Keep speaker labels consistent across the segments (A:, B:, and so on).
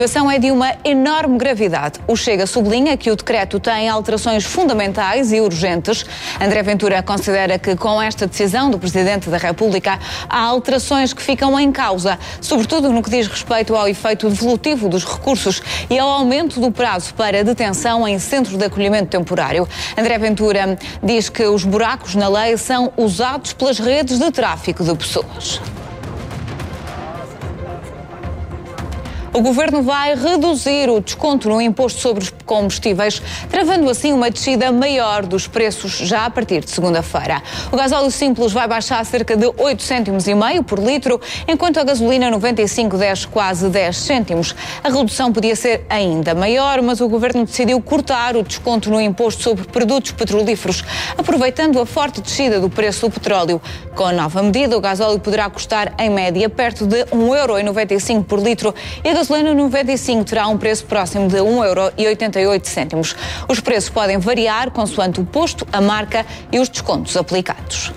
A: A situação é de uma enorme gravidade. O Chega sublinha que o decreto tem alterações fundamentais e urgentes. André Ventura considera que com esta decisão do Presidente da República há alterações que ficam em causa, sobretudo no que diz respeito ao efeito devolutivo dos recursos e ao aumento do prazo para detenção em centros de acolhimento temporário. André Ventura diz que os buracos na lei são usados pelas redes de tráfico de pessoas. O Governo vai reduzir o desconto no imposto sobre os combustíveis, travando assim uma descida maior dos preços já a partir de segunda-feira. O gasóleo simples vai baixar cerca de 8 cêntimos e meio por litro, enquanto a gasolina 95 desce quase 10 cêntimos. A redução podia ser ainda maior, mas o Governo decidiu cortar o desconto no imposto sobre produtos petrolíferos, aproveitando a forte descida do preço do petróleo. Com a nova medida, o gasóleo poderá custar, em média, perto de 1,95 € por litro e a gasolina 95 terá um preço próximo de 1,88 €. Os preços podem variar consoante o posto, a marca e os descontos aplicados.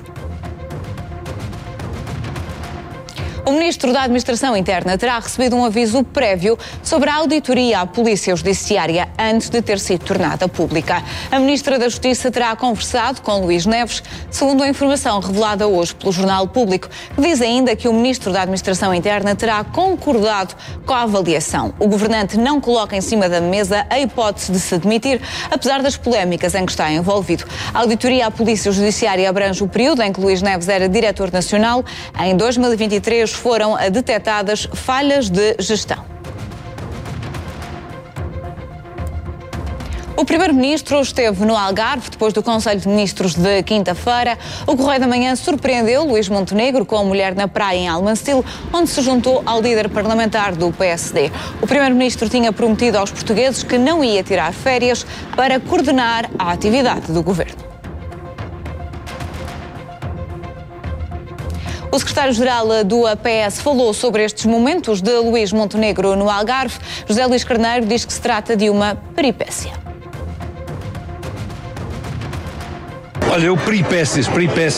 A: O Ministro da Administração Interna terá recebido um aviso prévio sobre a auditoria à Polícia Judiciária antes de ter sido tornada pública. A Ministra da Justiça terá conversado com Luís Neves, segundo a informação revelada hoje pelo Jornal Público, que diz ainda que o Ministro da Administração Interna terá concordado com a avaliação. O governante não coloca em cima da mesa a hipótese de se demitir, apesar das polémicas em que está envolvido. A auditoria à Polícia Judiciária abrange o período em que Luís Neves era diretor nacional. Em 2023, foram detectadas falhas de gestão. O Primeiro-Ministro esteve no Algarve depois do Conselho de Ministros de quinta-feira. O Correio da Manhã surpreendeu Luís Montenegro com a mulher na praia em Almancil, onde se juntou ao líder parlamentar do PSD. O Primeiro-Ministro tinha prometido aos portugueses que não ia tirar férias para coordenar a atividade do governo. O secretário-geral do APS falou sobre estes momentos de Luís Montenegro no Algarve. José Luís Carneiro diz que se trata de uma peripécia.
B: Olha, eu peripécias.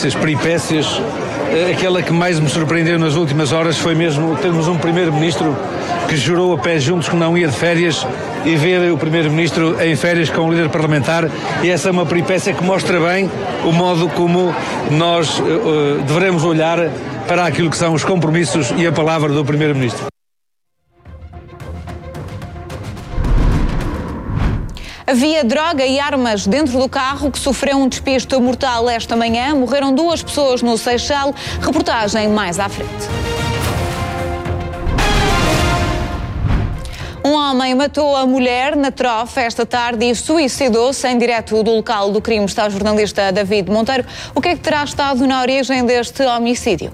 B: Aquela que mais me surpreendeu nas últimas horas foi mesmo termos um Primeiro-Ministro que jurou a pés juntos que não ia de férias e ver o Primeiro-Ministro em férias com o líder parlamentar. E essa é uma peripécia que mostra bem o modo como nós devemos olhar para aquilo que são os compromissos e a palavra do Primeiro-Ministro.
A: Havia droga e armas dentro do carro que sofreu um despiste mortal esta manhã. Morreram 2 pessoas no Seixal. Reportagem mais à frente. Um homem matou a mulher na Trofa esta tarde e suicidou-se. Em direto do local do crime está o jornalista David Monteiro. O que é que terá estado na origem deste homicídio?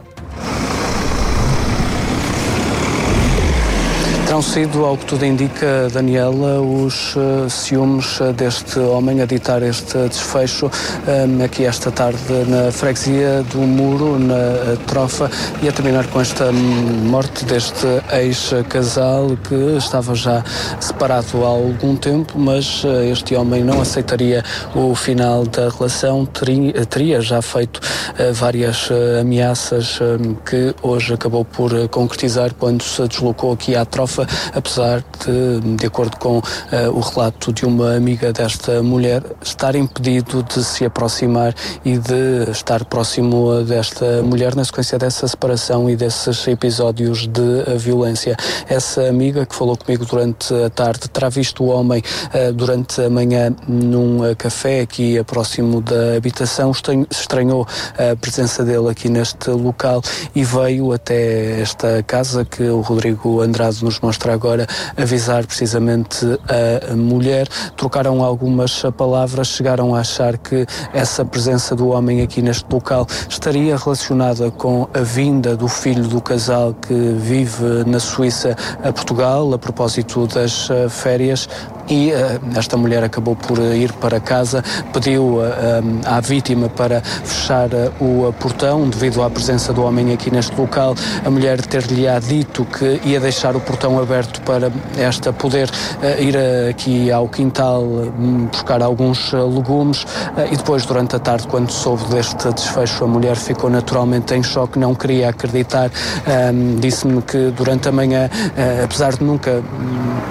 C: Terão sido, ao que tudo indica, Daniela, os ciúmes deste homem a ditar este desfecho aqui esta tarde na freguesia do Muro, na Trofa, e a terminar com esta morte deste ex-casal que estava já separado há algum tempo, mas este homem não aceitaria o final da relação, teria já feito várias ameaças que hoje acabou por concretizar quando se deslocou aqui à Trofa, apesar de acordo com o relato de uma amiga desta mulher, estar impedido de se aproximar e de estar próximo desta mulher na sequência dessa separação e desses episódios de violência. Essa amiga que falou comigo durante a tarde terá visto o homem durante a manhã num café aqui próximo da habitação, estranhou a presença dele aqui neste local e veio até esta casa que o Rodrigo Andrade nos mostra agora, avisar precisamente a mulher. Trocaram algumas palavras, chegaram a achar que essa presença do homem aqui neste local estaria relacionada com a vinda do filho do casal que vive na Suíça a Portugal, a propósito das férias. E esta mulher acabou por ir para casa, pediu à vítima para fechar o portão devido à presença do homem aqui neste local. A mulher ter-lhe-á dito que ia deixar o portão aberto para esta poder ir aqui ao quintal buscar alguns legumes e depois, durante a tarde, quando soube deste desfecho, a mulher ficou naturalmente em choque, não queria acreditar. Disse-me que durante a manhã, apesar de nunca